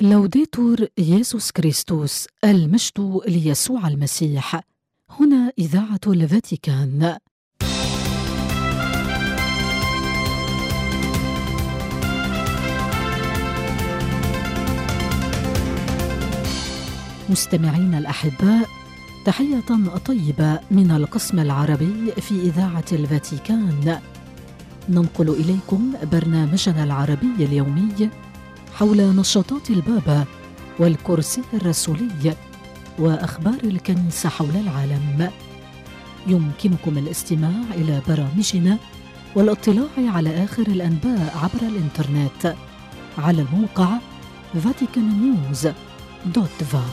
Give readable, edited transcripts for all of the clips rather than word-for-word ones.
لوديتور يسوع كريستوس، المجد ليسوع المسيح. هنا إذاعة الفاتيكان. مستمعين الأحباء، تحية طيبة من القسم العربي في إذاعة الفاتيكان. ننقل إليكم برنامجنا العربي اليومي حول نشاطات البابا والكرسي الرسولي وأخبار الكنيسة حول العالم. يمكنكم الاستماع إلى برامجنا والاطلاع على آخر الأنباء عبر الإنترنت على الموقع vaticannews.va.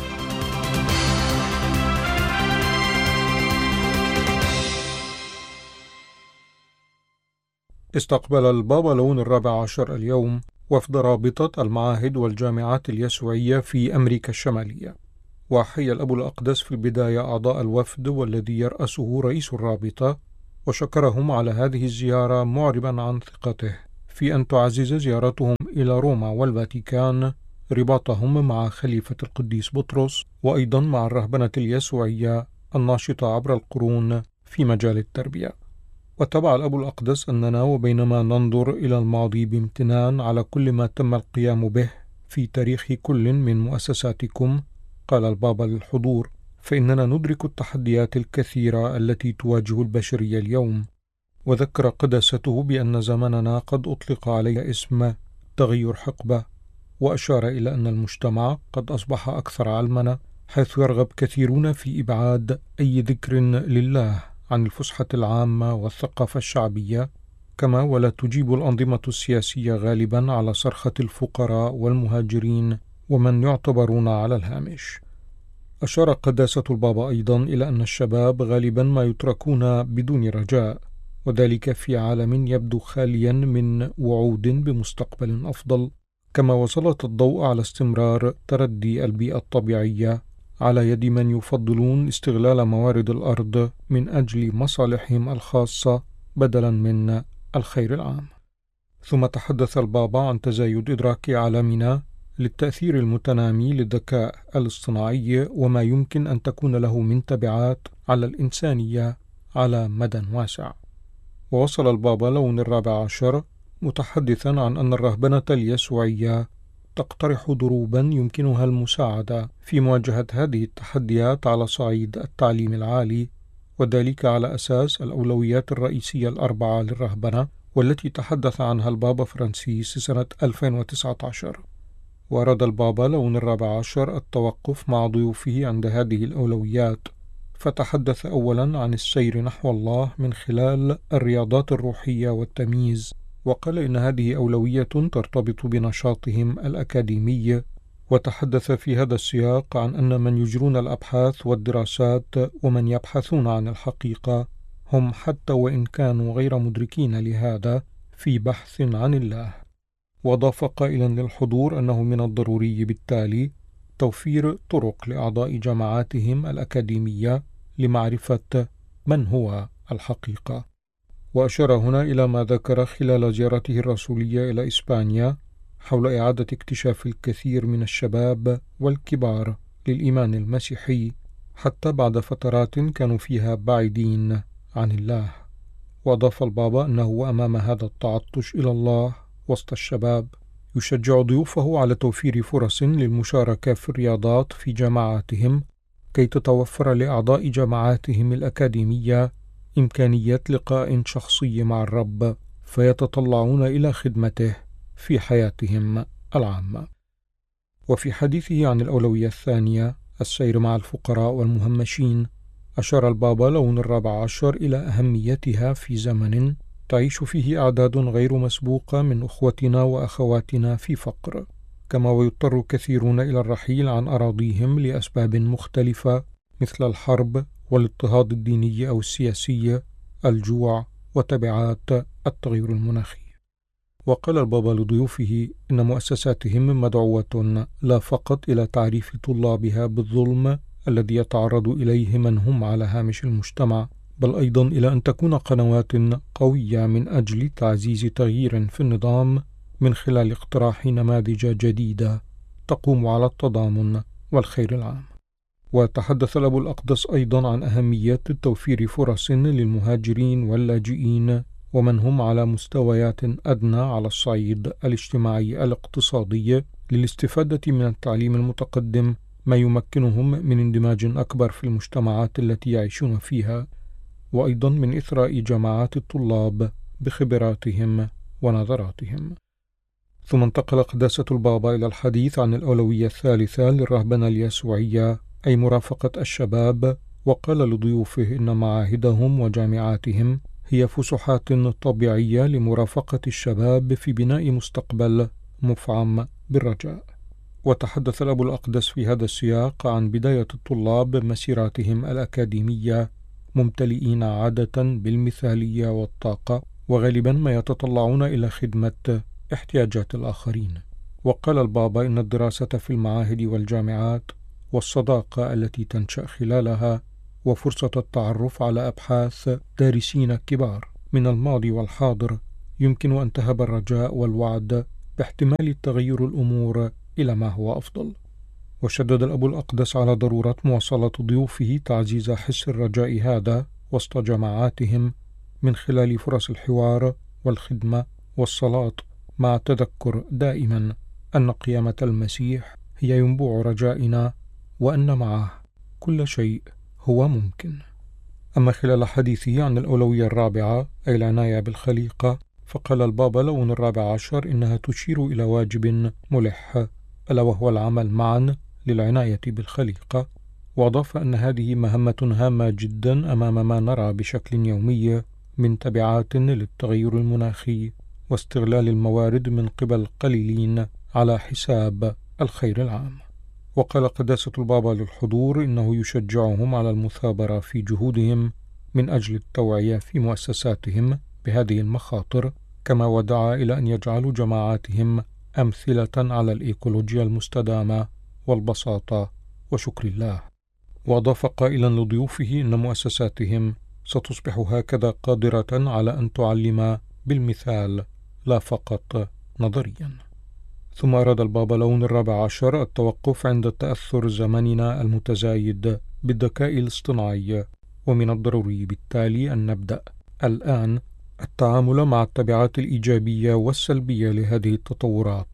استقبل البابا لون 14 اليوم وفد رابطة المعاهد والجامعات اليسوعية في أمريكا الشمالية، وحيا الأب الأقدس في البداية أعضاء الوفد والذي يرأسه رئيس الرابطة، وشكرهم على هذه الزيارة معربا عن ثقته في أن تعزز زيارتهم إلى روما والفاتيكان رباطهم مع خليفة القديس بطرس، وأيضا مع الرهبنة اليسوعية الناشطة عبر القرون في مجال التربية. وتبع الأب الأقدس أننا وبينما ننظر إلى الماضي بامتنان على كل ما تم القيام به في تاريخ كل من مؤسساتكم، قال البابا للحضور، فإننا ندرك التحديات الكثيرة التي تواجه البشرية اليوم. وذكر قداسته بأن زماننا قد أطلق عليه اسم تغير حقبة، وأشار إلى أن المجتمع قد أصبح أكثر علمنة، حيث يرغب كثيرون في إبعاد أي ذكر لله عن الفسحة العامة والثقافة الشعبية، كما ولا تجيب الأنظمة السياسية غالبا على صرخة الفقراء والمهاجرين ومن يعتبرون على الهامش. أشار قداسة البابا أيضا إلى أن الشباب غالبا ما يتركون بدون رجاء، وذلك في عالم يبدو خاليا من وعود بمستقبل أفضل، كما وسلط الضوء على استمرار تردي البيئة الطبيعية على يد من يفضلون استغلال موارد الأرض من أجل مصالحهم الخاصة بدلا من الخير العام. ثم تحدث البابا عن تزايد إدراك عالمنا للتأثير المتنامي للذكاء الاصطناعي وما يمكن أن تكون له من تبعات على الإنسانية على مدى واسع. ووصل البابا لون 14 متحدثا عن أن الرهبنة اليسوعية تقترح ضروبا يمكنها المساعدة في مواجهة هذه التحديات على صعيد التعليم العالي، وذلك على أساس الأولويات الرئيسية الأربعة للرهبنة والتي تحدث عنها البابا فرانسيس سنة 2019. وأراد البابا لون 14 التوقف مع ضيوفه عند هذه الأولويات، فتحدث أولا عن السير نحو الله من خلال الرياضات الروحية والتمييز، وقال إن هذه أولوية ترتبط بنشاطهم الأكاديمي، وتحدث في هذا السياق عن أن من يجرون الأبحاث والدراسات ومن يبحثون عن الحقيقة هم حتى وإن كانوا غير مدركين لهذا في بحث عن الله. وأضاف قائلا للحضور أنه من الضروري بالتالي توفير طرق لأعضاء جماعاتهم الأكاديمية لمعرفة من هو الحقيقة. وأشار هنا إلى ما ذكر خلال زيارته الرسولية إلى إسبانيا حول إعادة اكتشاف الكثير من الشباب والكبار للإيمان المسيحي حتى بعد فترات كانوا فيها بعيدين عن الله. وأضاف البابا أنه أمام هذا التعطش إلى الله وسط الشباب يشجع ضيوفه على توفير فرص للمشاركة في الرياضات في جماعاتهم كي تتوفر لأعضاء جماعاتهم الأكاديمية إمكانية لقاء شخصي مع الرب فيتطلعون إلى خدمته في حياتهم العامة. وفي حديثه عن الأولوية الثانية السير مع الفقراء والمهمشين، أشار البابا لون 14 إلى أهميتها في زمن تعيش فيه أعداد غير مسبوقة من أخوتنا وأخواتنا في فقر، كما ويضطر كثيرون إلى الرحيل عن أراضيهم لأسباب مختلفة مثل الحرب والاضطهاد الديني أو السياسي، الجوع وتبعات التغير المناخي. وقال البابا لضيوفه إن مؤسساتهم مدعوة لا فقط إلى تعريف طلابها بالظلم الذي يتعرض إليه من هم على هامش المجتمع، بل أيضا إلى أن تكون قنوات قوية من أجل تعزيز تغيير في النظام من خلال اقتراح نماذج جديدة تقوم على التضامن والخير العام. وتحدث الأب الأقدس أيضا عن أهمية توفير فرص للمهاجرين واللاجئين ومن هم على مستويات أدنى على الصعيد الاجتماعي الاقتصادي للاستفادة من التعليم المتقدم، ما يمكنهم من اندماج أكبر في المجتمعات التي يعيشون فيها، وأيضا من إثراء جماعات الطلاب بخبراتهم ونظراتهم. ثم انتقل قداسة البابا إلى الحديث عن الأولوية الثالثة للرهبنة اليسوعية، أي مرافقة الشباب، وقال لضيوفه إن معاهدهم وجامعاتهم هي فسحات طبيعية لمرافقة الشباب في بناء مستقبل مفعم بالرجاء. وتحدث الأب الأقدس في هذا السياق عن بداية الطلاب مسيراتهم الأكاديمية ممتلئين عادة بالمثالية والطاقة، وغالبا ما يتطلعون إلى خدمة احتياجات الآخرين. وقال البابا إن الدراسة في المعاهد والجامعات والصداقة التي تنشأ خلالها وفرصة التعرف على أبحاث دارسين كبار من الماضي والحاضر يمكن أن تهب الرجاء والوعد باحتمال تغير الأمور إلى ما هو أفضل. وشدد الأب الأقدس على ضرورة مواصلة ضيوفه تعزيز حس الرجاء هذا وسط جماعاتهم من خلال فرص الحوار والخدمة والصلاة، مع التذكر دائما أن قيامة المسيح هي ينبوع رجائنا وأن معه كل شيء هو ممكن. أما خلال حديثه عن الأولوية الرابعة أي العناية بالخليقة، فقال البابا لون الرابع عشر إنها تشير إلى واجب ملح، ألا وهو العمل معا للعناية بالخليقة، وأضاف أن هذه مهمة هامة جدا أمام ما نرى بشكل يومي من تبعات للتغير المناخي واستغلال الموارد من قبل قليلين على حساب الخير العام. وقال قداسة البابا للحضور إنه يشجعهم على المثابرة في جهودهم من أجل التوعية في مؤسساتهم بهذه المخاطر، كما ودعا إلى أن يجعلوا جماعاتهم أمثلة على الإيكولوجيا المستدامة والبساطة وشكر الله. وأضاف قائلا لضيوفه إن مؤسساتهم ستصبح هكذا قادرة على أن تعلم بالمثال لا فقط نظريا. ثم أراد البابا لون الرابع عشر التوقف عند تأثر زمننا المتزايد بالذكاء الاصطناعي، ومن الضروري بالتالي أن نبدأ الآن التعامل مع التبعات الإيجابية والسلبية لهذه التطورات.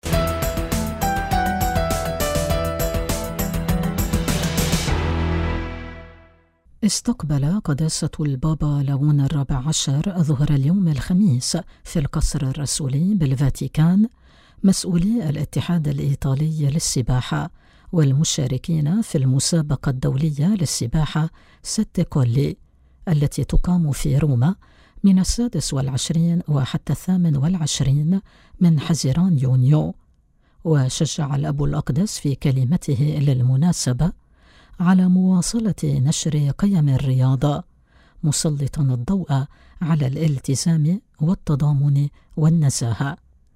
استقبل قداسة البابا لون الرابع عشر ظهر اليوم الخميس في القصر الرسولي بالفاتيكان مسؤولي الاتحاد الإيطالي للسباحة والمشاركين في المسابقة الدولية للسباحة سيت كولي التي تقام في روما من 26 وحتى 28 من حزيران يونيو. وشجع الأب الأقدس في كلمته للمناسبة على مواصلة نشر قيم الرياضة، مسلطا الضوء على الالتزام والتضامن والنزاهة.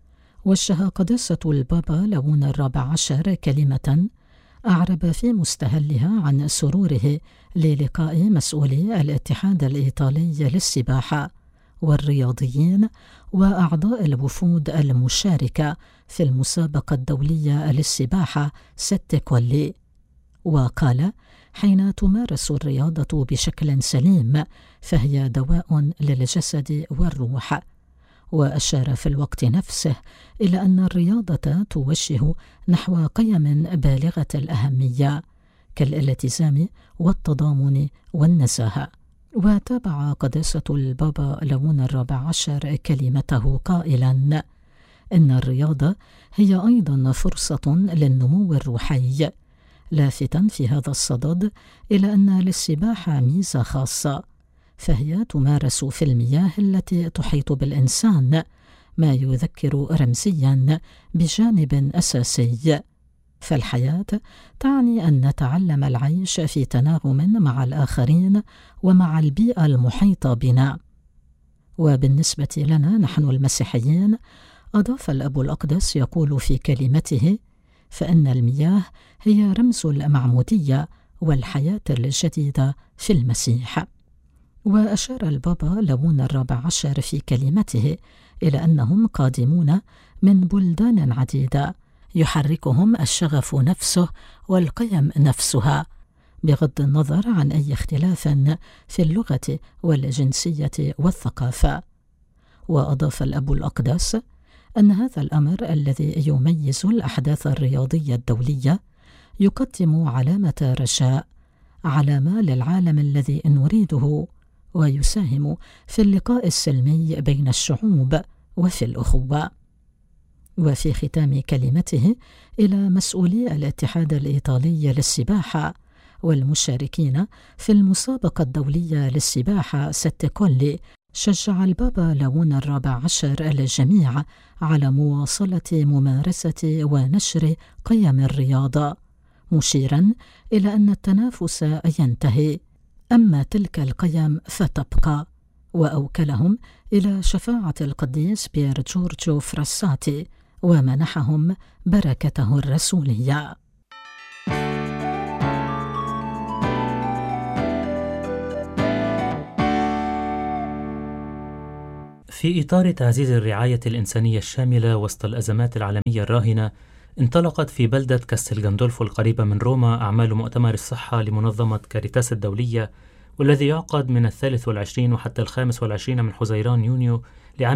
وجه قداسة البابا لون الرابع عشر كلمة أعرب في مستهلها عن سروره للقاء مسؤولي الاتحاد الإيطالي للسباحة والرياضيين وأعضاء الوفود المشاركة في المسابقة الدولية للسباحة سيت كولي. وقال: حين تمارس الرياضة بشكل سليم فهي دواء للجسد والروح. وأشار في الوقت نفسه إلى أن الرياضة توجه نحو قيم بالغة الأهمية كالالتزام والتضامن والنزاهة. وتابع قداسة البابا لون الرابع عشر كلمته قائلا: إن الرياضة هي أيضا فرصة للنمو الروحي، لافتا في هذا الصدد إلى أن للسباحة ميزة خاصة، فهي تمارس في المياه التي تحيط بالإنسان، ما يذكر رمزيا بجانب أساسي. فالحياة تعني أن نتعلم العيش في تناغم مع الآخرين ومع البيئة المحيطة بنا. وبالنسبة لنا نحن المسيحيين، أضاف الأب الأقدس يقول في كلمته: فإن المياه هي رمز المعمودية والحياة الجديدة في المسيح. وأشار البابا لون الرابع عشر في كلمته إلى أنهم قادمون من بلدان عديدة يحركهم الشغف نفسه والقيم نفسها، بغض النظر عن أي اختلاف في اللغة والجنسية والثقافة. وأضاف الأب الأقدس أن هذا الأمر الذي يميز الأحداث الرياضية الدولية يقدم علامة رجاء، علامة للعالم الذي نريده، ويساهم في اللقاء السلمي بين الشعوب وفي الأخوة. وفي ختام كلمته إلى مسؤولي الاتحاد الإيطالي للسباحة والمشاركين في المسابقة الدولية للسباحة ستة كولي، شجع البابا ليون ال14 الجميع على مواصلة ممارسة ونشر قيم الرياضة، مشيرا إلى أن التنافس ينتهي، أما تلك القيم فتبقى. وأوكلهم إلى شفاعة القديس بيير جورجو فراساتي ومنحهم بركته الرسولية. في إطار تعزيز الرعاية الإنسانية الشاملة وسط الأزمات العالمية الراهنة، انطلقت في بلدة كاستيل غاندولفو القريبة من روما أعمال مؤتمر الصحة لمنظمة كاريتاس الدولية، والذي يعقد من 23 وحتى 25 من حزيران يونيو لعام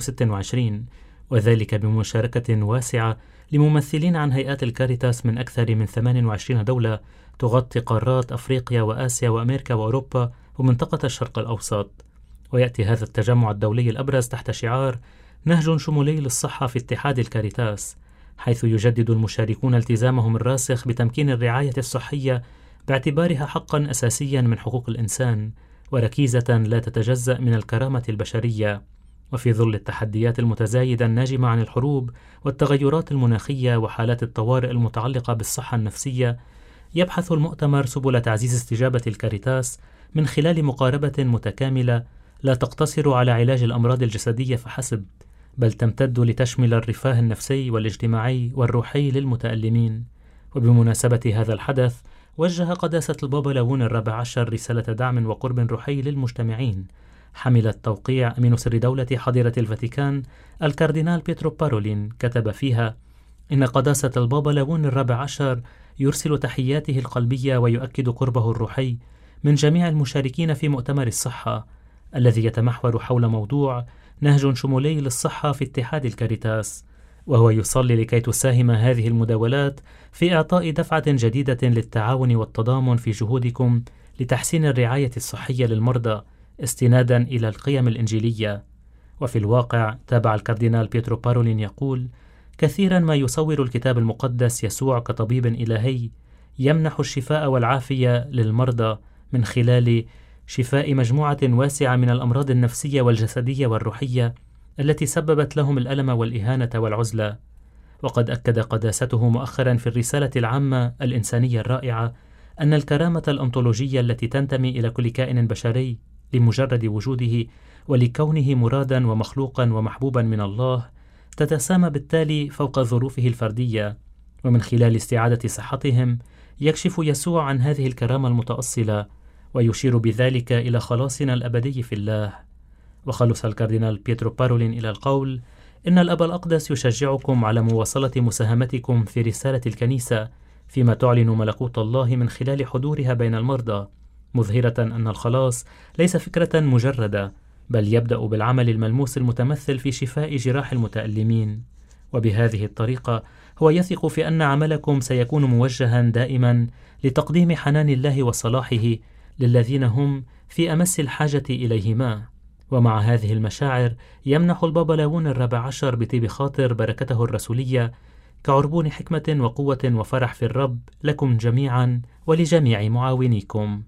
2026، وذلك بمشاركة واسعة لممثلين عن هيئات الكاريتاس من أكثر من 28 دولة تغطي قارات أفريقيا وآسيا وأمريكا وأوروبا ومنطقة الشرق الأوسط. ويأتي هذا التجمع الدولي الأبرز تحت شعار نهج شمولي للصحة في اتحاد الكاريتاس، حيث يجدد المشاركون التزامهم الراسخ بتمكين الرعاية الصحية باعتبارها حقا أساسيا من حقوق الإنسان وركيزة لا تتجزأ من الكرامة البشرية. وفي ظل التحديات المتزايدة الناجمة عن الحروب والتغيرات المناخية وحالات الطوارئ المتعلقة بالصحة النفسية، يبحث المؤتمر سبل تعزيز استجابة الكاريتاس من خلال مقاربة متكاملة لا تقتصر على علاج الأمراض الجسدية فحسب، بل تمتد لتشمل الرفاه النفسي والاجتماعي والروحي للمتألمين. وبمناسبة هذا الحدث وجه قداسة البابا ليون ال14 رسالة دعم وقرب روحي للمجتمعين، حملت توقيع أمين سر دولة حضيرة الفاتيكان الكاردينال بيترو بارولين، كتب فيها إن قداسة البابا ليون ال14 يرسل تحياته القلبية ويؤكد قربه الروحي من جميع المشاركين في مؤتمر الصحة الذي يتمحور حول موضوع نهج شمولي للصحة في اتحاد الكاريتاس، وهو يصلي لكي تساهم هذه المداولات في إعطاء دفعة جديدة للتعاون والتضامن في جهودكم لتحسين الرعاية الصحية للمرضى استنادا إلى القيم الإنجيلية. وفي الواقع تابع الكاردينال بيترو بارولين يقول: كثيرا ما يصور الكتاب المقدس يسوع كطبيب إلهي يمنح الشفاء والعافية للمرضى من خلال شفاء مجموعة واسعة من الأمراض النفسية والجسدية والروحية التي سببت لهم الألم والإهانة والعزلة. وقد أكد قداسته مؤخرا في الرسالة العامة الإنسانية الرائعة أن الكرامة الأنطولوجية التي تنتمي إلى كل كائن بشري لمجرد وجوده ولكونه مرادا ومخلوقا ومحبوبا من الله تتسامى بالتالي فوق ظروفه الفردية. ومن خلال استعادة صحتهم يكشف يسوع عن هذه الكرامة المتأصلة ويشير بذلك إلى خلاصنا الأبدي في الله. وخلص الكاردينال بيترو بارولين إلى القول: إن الأب الأقدس يشجعكم على مواصلة مساهمتكم في رسالة الكنيسة فيما تعلن ملكوت الله من خلال حضورها بين المرضى، مظهرة أن الخلاص ليس فكرة مجردة، بل يبدأ بالعمل الملموس المتمثل في شفاء جراح المتألمين. وبهذه الطريقة هو يثق في أن عملكم سيكون موجها دائما لتقديم حنان الله وصلاحه للذين هم في أمس الحاجة إليهما. ومع هذه المشاعر يمنح البابا ليون ال14 بطيب خاطر بركته الرسولية كعربون حكمة وقوة وفرح في الرب لكم جميعا ولجميع معاونيكم.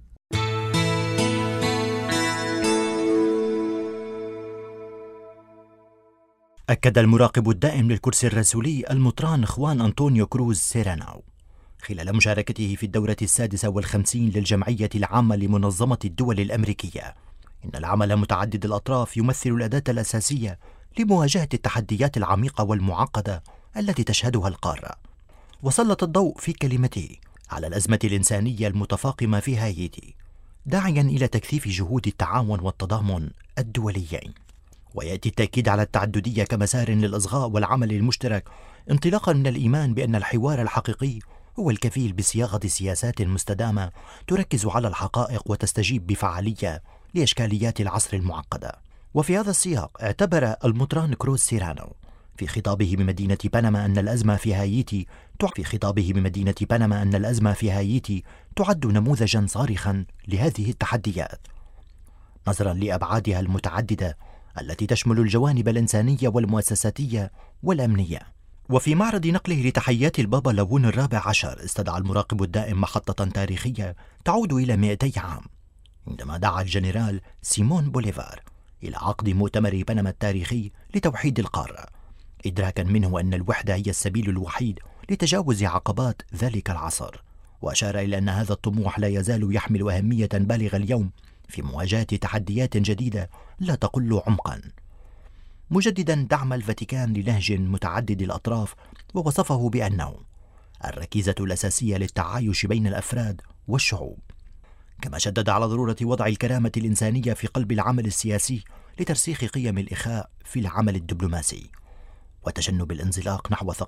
أكد المراقب الدائم للكرسي الرسولي المطران خوان أنطونيو كروز سيراناو خلال مشاركته في الدورة 56 للجمعية العامة لمنظمة الدول الأمريكية إن العمل متعدد الأطراف يمثل الأداة الأساسية لمواجهة التحديات العميقة والمعقدة التي تشهدها القارة. وسلط الضوء في كلمته على الأزمة الإنسانية المتفاقمة في هايتي، داعيا إلى تكثيف جهود التعاون والتضامن الدوليين. ويأتي التأكيد على التعددية كمسار للإصغاء والعمل المشترك انطلاقا من الإيمان بأن الحوار الحقيقي هو الكفيل بصياغة سياسات مستدامة تركز على الحقائق وتستجيب بفعالية لإشكاليات العصر المعقدة. وفي هذا السياق اعتبر المطران كروز سيرانو في خطابه بمدينة بنما أن الأزمة في هايتي تعد نموذجا صارخا لهذه التحديات نظرا لأبعادها المتعددة التي تشمل الجوانب الإنسانية والمؤسساتية والأمنية. وفي معرض نقله لتحيات البابا لوون ال14 استدعى المراقب الدائم محطة تاريخية تعود إلى 200 عام، عندما دعا الجنرال سيمون بوليفار إلى عقد مؤتمر بنما التاريخي لتوحيد القارة، إدراكا منه أن الوحدة هي السبيل الوحيد لتجاوز عقبات ذلك العصر. وأشار إلى أن هذا الطموح لا يزال يحمل أهمية بالغة اليوم في مواجهة تحديات جديدة لا تقل عمقا، مجددا دعم الفاتيكان لنهج متعدد الأطراف، ووصفه بأنه الركيزة الأساسية للتعايش بين الأفراد والشعوب. كما شدد على ضرورة وضع الكرامة الإنسانية في قلب العمل السياسي لترسيخ قيم الإخاء في العمل الدبلوماسي وتجنب الانزلاق نحو